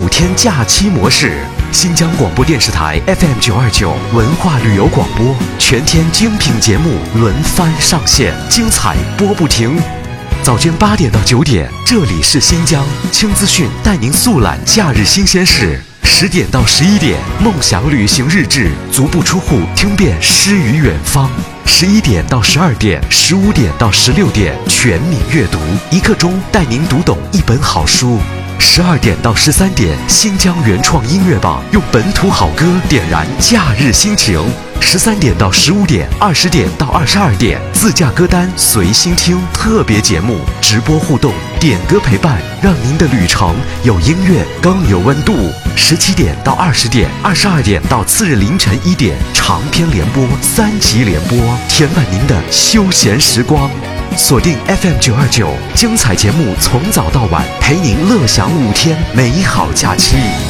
5天假期模式。新疆广播电视台 FM929 文化旅游广播，全天精品节目轮番上线，精彩播不停。早间8点到9点，这里是新疆轻资讯，带您速览假日新鲜事。10点到11点，梦想旅行日志，足不出户听遍诗与远方。11点到12点，15点到16点，全民阅读，1刻钟带您读懂一本好书。12点到13点，新疆原创音乐榜，用本土好歌点燃假日心情。13点到15点，20点到22点，自驾歌单随心听特别节目，直播互动，点歌陪伴，让您的旅程有音乐更有温度。17点到20点，22点到次日凌晨1点，长篇联播3集联播，填满您的休闲时光。锁定 FM929，精彩节目从早到晚，陪您乐享5天美好假期。